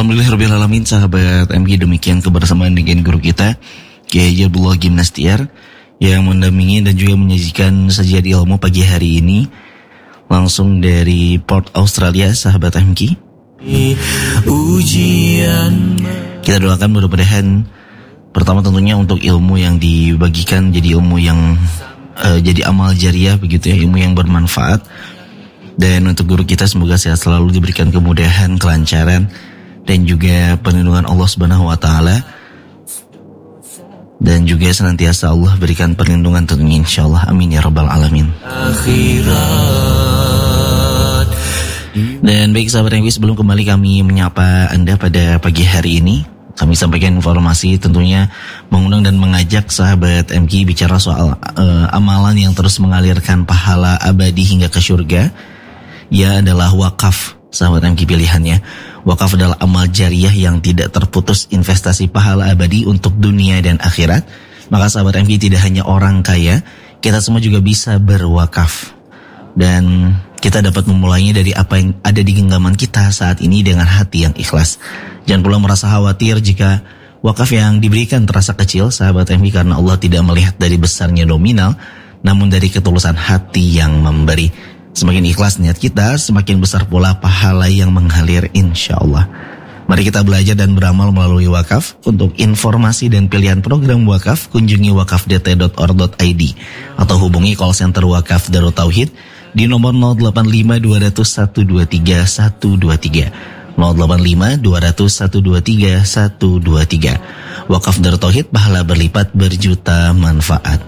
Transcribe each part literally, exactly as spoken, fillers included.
Alhamdulillahirrahmanirrahim, sahabat M G, demikian kebersamaan dengan guru kita Kiai Abdullah Gimnastiar yang mendampingi dan juga menyajikan sajian ilmu pagi hari ini langsung dari Port Australia, sahabat M G. Kita doakan mudah-mudahan pertama tentunya untuk ilmu yang dibagikan jadi ilmu yang uh, jadi amal jariah begitu ya, ilmu yang bermanfaat. Dan untuk guru kita semoga sehat selalu, diberikan kemudahan, kelancaran dan juga perlindungan Allah Subhanahu wa taala. Dan juga senantiasa Allah berikan perlindungan tentunya insyaallah, amin ya rabbal alamin. Dan baik sahabat M V, sebelum kembali kami menyapa Anda pada pagi hari ini, kami sampaikan informasi tentunya mengundang dan mengajak sahabat M K bicara soal uh, amalan yang terus mengalirkan pahala abadi hingga ke surga. Ya adalah wakaf, sahabat M K pilihannya. Wakaf adalah amal jariah yang tidak terputus, investasi pahala abadi untuk dunia dan akhirat. Maka sahabat M K, tidak hanya orang kaya, kita semua juga bisa berwakaf. Dan kita dapat memulainya dari apa yang ada di genggaman kita saat ini dengan hati yang ikhlas. Jangan pula merasa khawatir jika wakaf yang diberikan terasa kecil, sahabat M K, karena Allah tidak melihat dari besarnya nominal, namun dari ketulusan hati yang memberi. Semakin ikhlas niat kita, semakin besar pula pahala yang mengalir insya Allah. Mari kita belajar dan beramal melalui wakaf. Untuk informasi dan pilihan program wakaf, kunjungi wakaf d t dot org dot i d atau hubungi call center wakaf Darut Tauhid di nomor nol delapan lima dua nol satu dua tiga satu dua tiga nol delapan lima dua nol satu dua tiga satu dua tiga. Wakaf Darut Tauhid, pahala berlipat berjuta manfaat.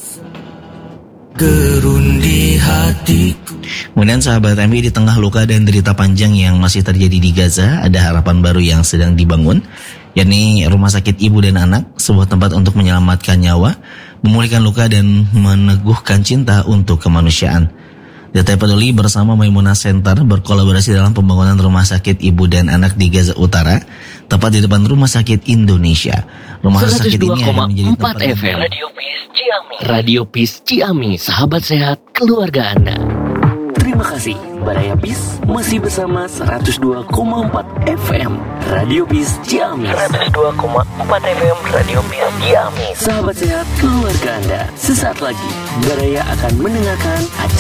Gerundi hatiku. Kemudian sahabat M V, di tengah luka dan derita panjang yang masih terjadi di Gaza, ada harapan baru yang sedang dibangun, yakni Rumah Sakit Ibu dan Anak, sebuah tempat untuk menyelamatkan nyawa, memulihkan luka dan meneguhkan cinta untuk kemanusiaan. D T Peduli bersama Maimunah Center berkolaborasi dalam pembangunan Rumah Sakit Ibu dan Anak di Gaza Utara, tepat di depan Rumah Sakit Indonesia. Rumah sakit ini akan menjadi tempat F M Radio Peace Ciami. Radio Peace Ciami, sahabat sehat keluarga Anda. Terima kasih, Baraya Peace masih bersama seratus dua koma empat F M Radio Peace Ciami. seratus dua koma empat F M Radio Peace Ciami. Sahabat sehat keluarga Anda. Sesaat lagi Baraya akan mendengarkan acara